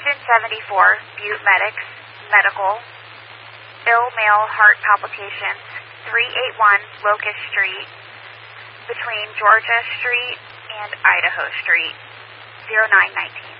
Engine 74, Butte Medics, Medical. Ill male heart palpitations, 381 Locust Street, between Georgia Street and Idaho Street, 0919.